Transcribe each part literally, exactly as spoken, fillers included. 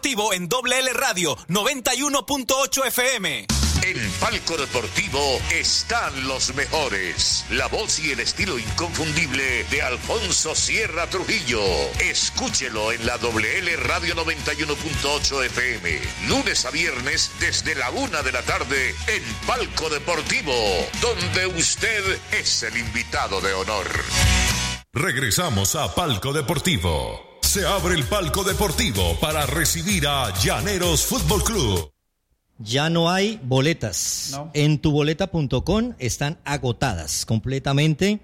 Deportivo en Doble L Radio noventa y uno punto ocho F M. En Palco Deportivo están los mejores. La voz y el estilo inconfundible de Alfonso Sierra Trujillo. Escúchelo en la Doble L Radio noventa y uno punto ocho F M. Lunes a viernes desde la una de la tarde en Palco Deportivo, donde usted es el invitado de honor. Regresamos a Palco Deportivo. Se abre el Palco Deportivo para recibir a Llaneros Fútbol Club. Ya no hay boletas. No. En tu boleta punto com están agotadas completamente.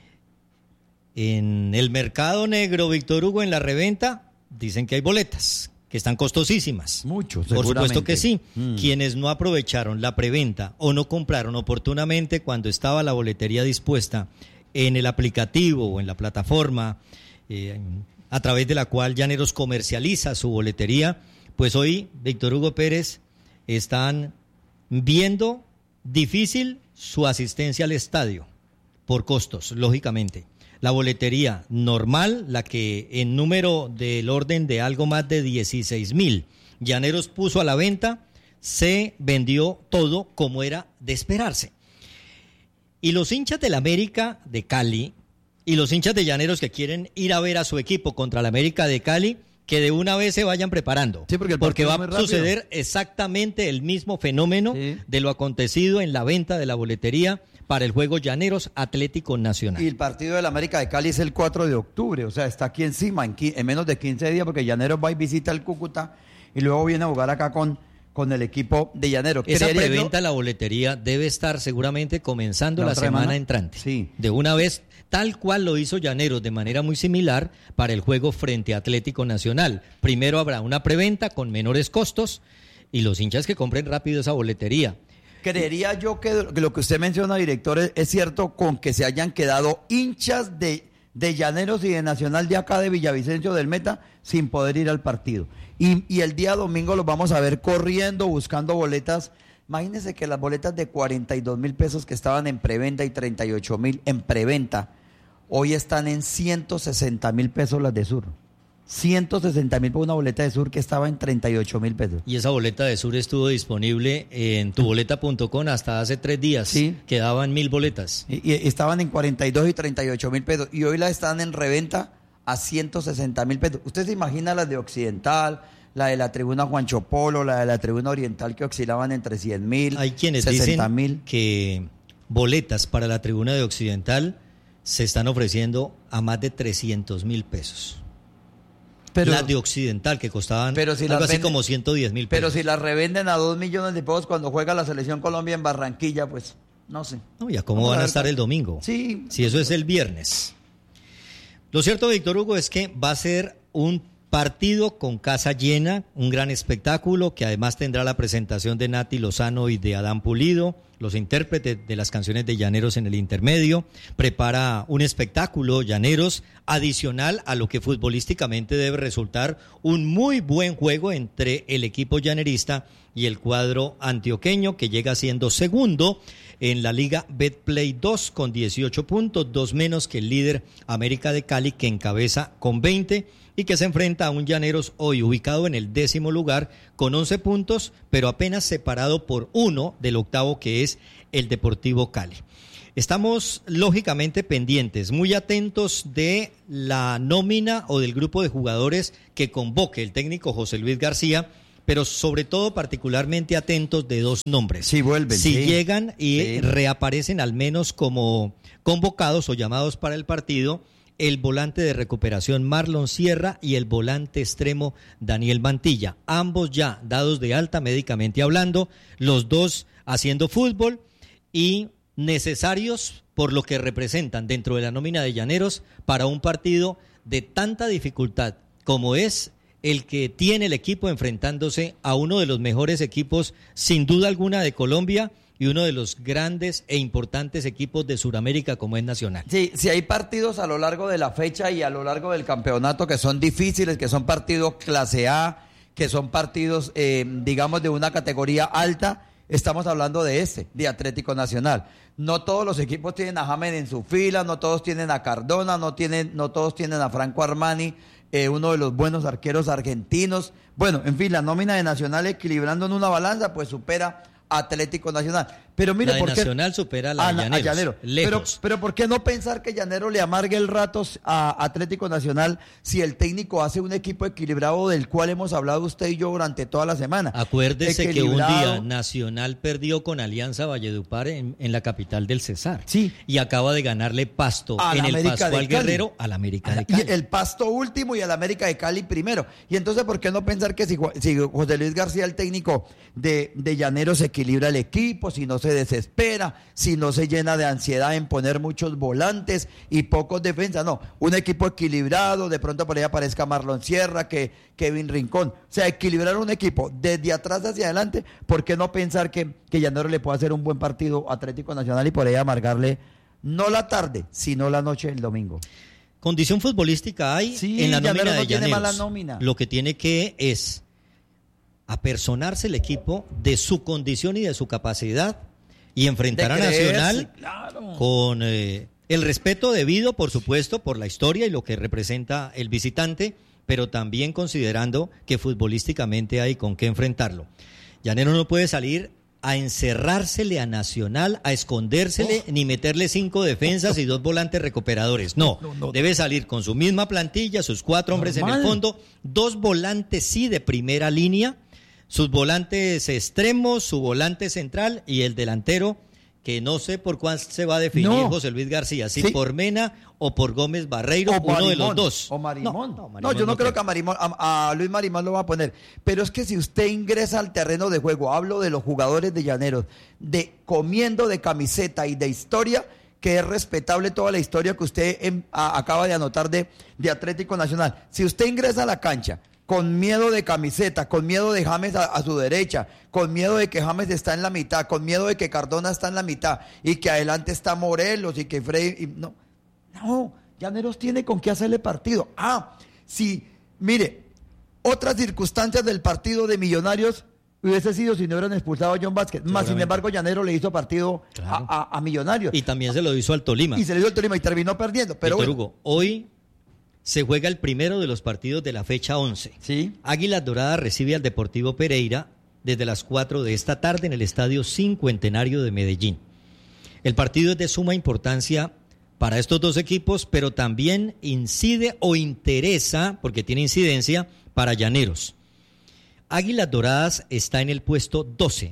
En el mercado negro, Víctor Hugo, en la reventa, dicen que hay boletas, que están costosísimas. Mucho, Por supuesto que sí. Mm. Quienes no aprovecharon la preventa o no compraron oportunamente cuando estaba la boletería dispuesta en el aplicativo o en la plataforma eh, a través de la cual Llaneros comercializa su boletería, pues hoy, Víctor Hugo Pérez, están viendo difícil su asistencia al estadio por costos, lógicamente. La boletería normal, la que en número del orden de algo más de dieciséis mil Llaneros puso a la venta, se vendió todo como era de esperarse. Y los hinchas del América de Cali y los hinchas de Llaneros que quieren ir a ver a su equipo contra el América de Cali, que de una vez se vayan preparando, sí, porque, porque va a suceder exactamente el mismo fenómeno sí. de lo acontecido en la venta de la boletería para el juego Llaneros Atlético Nacional. Y el partido del América de Cali es el cuatro de octubre, o sea, está aquí encima, en, en menos de quince días, porque Llaneros va y visita el Cúcuta y luego viene a jugar acá con, con el equipo de Llaneros. Esa preventa de la boletería debe estar seguramente comenzando la, la semana, semana entrante. Sí. De una vez, tal cual lo hizo Llaneros de manera muy similar para el juego frente a Atlético Nacional. Primero habrá una preventa con menores costos y los hinchas que compren rápido esa boletería. Creería yo que, que lo que usted menciona, director, es, es cierto con que se hayan quedado hinchas de, de Llaneros y de Nacional de acá de Villavicencio del Meta sin poder ir al partido. Y, y el día domingo los vamos a ver corriendo, buscando boletas. Imagínense que las boletas de cuarenta y dos mil pesos que estaban en preventa y treinta y ocho mil en preventa, hoy están en ciento sesenta mil pesos las de Sur. ciento sesenta mil por una boleta de Sur que estaba en treinta y ocho mil pesos. Y esa boleta de Sur estuvo disponible en tu boleta punto com hasta hace tres días. Sí. Quedaban mil boletas. Y, y estaban en cuarenta y dos y treinta y ocho mil pesos. Y hoy las están en reventa a ciento sesenta mil pesos. ¿Usted se imagina las de Occidental, la de la tribuna Juancho Polo, la de la tribuna Oriental que oscilaban entre cien mil, Hay quienes sesenta mil? Dicen que boletas para la tribuna de Occidental se están ofreciendo a más de trescientos mil pesos. Pero, las de Occidental, que costaban pero si algo así venden, como ciento diez mil pesos. Pero si las revenden a dos millones de pesos cuando juega la Selección Colombia en Barranquilla, pues no sé. No, ¿y a cómo Vamos van a, a estar el domingo? Sí. Si eso es el viernes. Lo cierto, Víctor Hugo, es que va a ser un partido con casa llena, un gran espectáculo que además tendrá la presentación de Nati Lozano y de Adán Pulido, los intérpretes de las canciones de Llaneros en el intermedio. Prepara un espectáculo Llaneros adicional a lo que futbolísticamente debe resultar un muy buen juego entre el equipo llanerista y el cuadro antioqueño, que llega siendo segundo en la Liga Betplay dos con dieciocho puntos, dos menos que el líder América de Cali, que encabeza con veinte y que se enfrenta a un Llaneros hoy ubicado en el décimo lugar con once puntos, pero apenas separado por uno del octavo, que es el Deportivo Cali. Estamos lógicamente pendientes, muy atentos de la nómina o del grupo de jugadores que convoque el técnico José Luis García, pero sobre todo particularmente atentos de dos nombres. Si vuelven. Si sí. llegan y sí. reaparecen al menos como convocados o llamados para el partido, el volante de recuperación Marlon Sierra y el volante extremo Daniel Mantilla, ambos ya dados de alta médicamente hablando, los dos haciendo fútbol y necesarios por lo que representan dentro de la nómina de Llaneros para un partido de tanta dificultad como es el que tiene el equipo enfrentándose a uno de los mejores equipos sin duda alguna de Colombia y uno de los grandes e importantes equipos de Sudamérica como es Nacional. Sí, si hay partidos a lo largo de la fecha y a lo largo del campeonato que son difíciles, que son partidos clase A, que son partidos, eh, digamos, de una categoría alta, estamos hablando de este, de Atlético Nacional. No todos los equipos tienen a James en su fila, no todos tienen a Cardona, no tienen, no todos tienen a Franco Armani eh, uno de los buenos arqueros argentinos. Bueno, en fin, la nómina de Nacional equilibrando en una balanza, pues supera Atlético Nacional. Pero mire, la de ¿por qué? Nacional supera a la a, de Llaneros, a Llanero. Pero, lejos. pero ¿por qué no pensar que Llanero le amargue el rato a Atlético Nacional si el técnico hace un equipo equilibrado del cual hemos hablado usted y yo durante toda la semana? Acuérdese que un día Nacional perdió con Alianza Valledupar en, en la capital del Cesar. Sí. Y acaba de ganarle Pasto a en el América Pascual Guerrero al América de Cali. Y el Pasto último y el América de Cali primero. Y entonces, ¿por qué no pensar que si, si José Luis García, el técnico de, de Llaneros, equilibra el equipo, si no se desespera, si no se llena de ansiedad en poner muchos volantes y pocos defensas? No, un equipo equilibrado, de pronto por ahí aparezca Marlon Sierra, que Kevin Rincón. O sea, equilibrar un equipo desde atrás hacia adelante. ¿Por qué no pensar que, que Llanero le puede hacer un buen partido a Atlético Nacional y por ahí amargarle no la tarde, sino la noche del domingo? Condición futbolística hay Sí, en la nómina Llanero no de tiene Llaneros. mala nómina. Lo que tiene que es apersonarse el equipo de su condición y de su capacidad y enfrentar De a creerse, Nacional claro. con eh, el respeto debido, por supuesto, por la historia y lo que representa el visitante, pero también considerando que futbolísticamente hay con qué enfrentarlo. Llanero no puede salir a encerrársele a Nacional, a escondérsele, oh. ni meterle cinco defensas y dos volantes recuperadores. No, no, no, debe salir con su misma plantilla, sus cuatro hombres normal. En el fondo, dos volantes sí de primera línea, sus volantes extremos, su volante central y el delantero, que no sé por cuál se va a definir no. José Luis García, si sí. por Mena o por Gómez Barreiro, o uno Marimón, de los dos. O Marimón. No, no, Marimón no yo no, no creo, creo que a, Marimón, a, a Luis Marimón lo va a poner. Pero es que si usted ingresa al terreno de juego, hablo de los jugadores de Llaneros, de comiendo de camiseta y de historia, que es respetable toda la historia que usted em, a, acaba de anotar de, de Atlético Nacional. Si usted ingresa a la cancha con miedo de camiseta, con miedo de James a, a su derecha, con miedo de que James está en la mitad, con miedo de que Cardona está en la mitad y que adelante está Morelos y que Frey... Y, no, no, Llaneros tiene con qué hacerle partido. Ah, sí, mire, otras circunstancias del partido de Millonarios hubiese sido si no hubieran expulsado a John Vázquez. Más sin embargo, Llanero le hizo partido claro. a, a, a Millonarios. Y también se lo hizo al Tolima. Y se le dio al Tolima y terminó perdiendo. Pero Víctor bueno. Hugo, hoy se juega el primero de los partidos de la fecha once. Sí. Águilas Doradas recibe al Deportivo Pereira desde las cuatro de esta tarde en el Estadio Cincuentenario de Medellín. El partido es de suma importancia para estos dos equipos, pero también incide o interesa, porque tiene incidencia, para Llaneros. Águilas Doradas está en el puesto doce,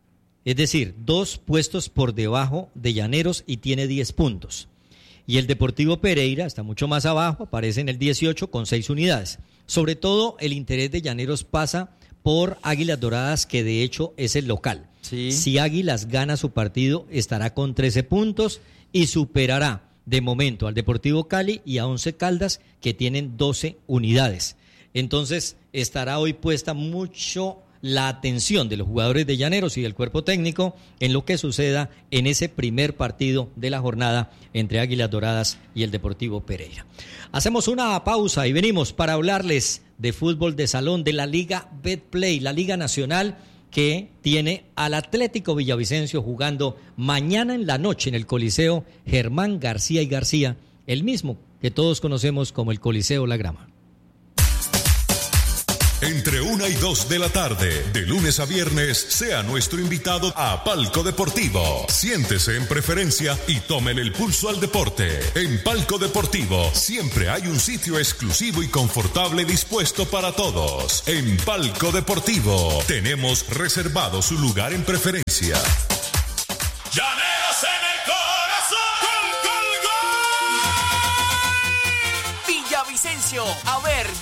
es decir, dos puestos por debajo de Llaneros y tiene diez puntos. Y el Deportivo Pereira está mucho más abajo, aparece en el dieciocho con seis unidades. Sobre todo el interés de Llaneros pasa por Águilas Doradas, que de hecho es el local. Sí. Si Águilas gana su partido, estará con trece puntos y superará de momento al Deportivo Cali y a Once Caldas, que tienen doce unidades. Entonces estará hoy puesta mucho la atención de los jugadores de Llaneros y del cuerpo técnico en lo que suceda en ese primer partido de la jornada entre Águilas Doradas y el Deportivo Pereira. Hacemos una pausa y venimos para hablarles de fútbol de salón, de la Liga Betplay, la Liga Nacional, que tiene al Atlético Villavicencio jugando mañana en la noche en el Coliseo Germán García y García, el mismo que todos conocemos como el Coliseo La Grama. Entre una y dos de la tarde, de lunes a viernes, sea nuestro invitado a Palco Deportivo. Siéntese en preferencia y tómele el pulso al deporte. En Palco Deportivo siempre hay un sitio exclusivo y confortable dispuesto para todos. En Palco Deportivo tenemos reservado su lugar en preferencia. ¡Llaneros en el corazón! ¡Gol, gol, gol! Villavicencio, a ver,